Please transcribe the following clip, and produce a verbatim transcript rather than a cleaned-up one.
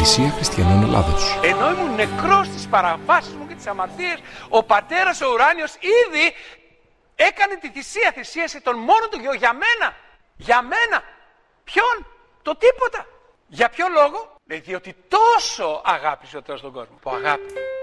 Εκκλησία Χριστιανών Ελλάδος. Ενώ ήμουν νεκρός στις παραβάσεις μου και τις αμαρτίες, ο Πατέρας ο Ουράνιος ήδη έκανε τη θυσία, θυσίασε τον μόνο του Γιο για μένα. Για μένα. Ποιον? Το τίποτα. Για ποιο λόγο? Λέει, διότι τόσο αγάπησε ο Θεός τον κόσμο. Που αγάπη